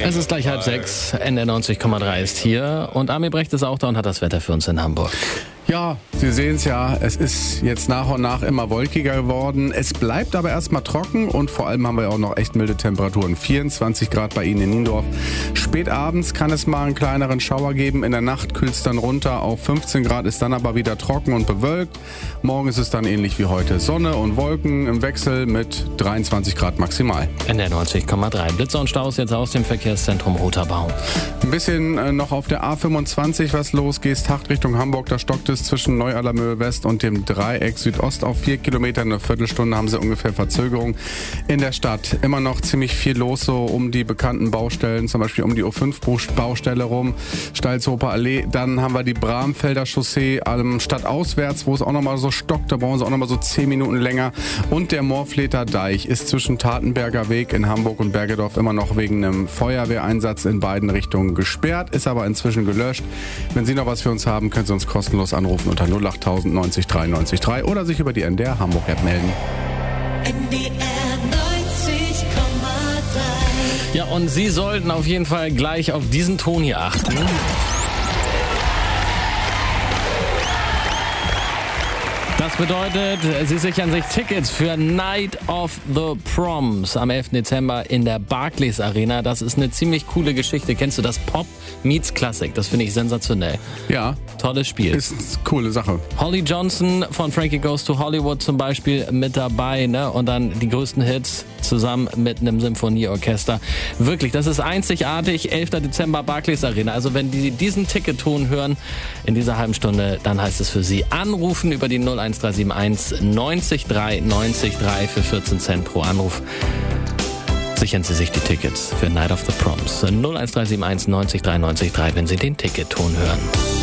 Es ist gleich 5:30, NDR 90,3 ist hier und Armin Brecht ist auch da und hat das Wetter für uns in Hamburg. Ja, Sie sehen es ja, es ist jetzt nach und nach immer wolkiger geworden. Es bleibt aber erstmal trocken und vor allem haben wir ja auch noch echt milde Temperaturen. 24 Grad bei Ihnen in Niendorf. Spät abends kann es mal einen kleineren Schauer geben. In der Nacht kühlt es dann runter auf 15 Grad, ist dann aber wieder trocken und bewölkt. Morgen ist es dann ähnlich wie heute. Sonne und Wolken im Wechsel mit 23 Grad maximal. NDR 90,3. Blitzer und Staus jetzt aus dem Verkehrszentrum Roter Baum. Ein bisschen noch auf der A25 was los. Gehst Hacht Richtung Hamburg, da stockt es zwischen Neu-Allermöhe West und dem Dreieck Südost auf 4 Kilometer. Eine Viertelstunde haben sie ungefähr Verzögerung in der Stadt. Immer noch ziemlich viel los so um die bekannten Baustellen, zum Beispiel um die O5-Baustelle rum, Stalzhofer Allee. Dann haben wir die Bramfelder Chaussee stadtauswärts, wo es auch nochmal so stockt. Da brauchen sie auch nochmal so 10 Minuten länger. Und der Moorfleter Deich ist zwischen Tatenberger Weg in Hamburg und Bergedorf immer noch wegen einem Feuerwehreinsatz in beiden Richtungen gesperrt, ist aber inzwischen gelöscht. Wenn Sie noch was für uns haben, können Sie uns kostenlos anrufen unter 08000 90 3 90 3 oder sich über die NDR Hamburg App melden. NDR 90,3. Ja, und Sie sollten auf jeden Fall gleich auf diesen Ton hier achten. Das bedeutet, Sie sichern sich Tickets für Night of the Proms am 11. Dezember in der Barclays Arena. Das ist eine ziemlich coole Geschichte. Kennst du das? Pop meets Classic. Das finde ich sensationell. Ja. Tolles Spiel. Ist eine coole Sache. Holly Johnson von Frankie Goes to Hollywood zum Beispiel mit dabei, ne? Und dann die größten Hits zusammen mit einem Symphonieorchester. Wirklich, das ist einzigartig. 11. Dezember Barclays Arena. Also wenn die diesen Ticketton hören in dieser halben Stunde, dann heißt es für Sie anrufen über die 01371 90 3 90 3 für 14 Cent pro Anruf. Sichern Sie sich die Tickets für Night of the Proms. 01371 90 3 90 3, wenn Sie den Ticketton hören.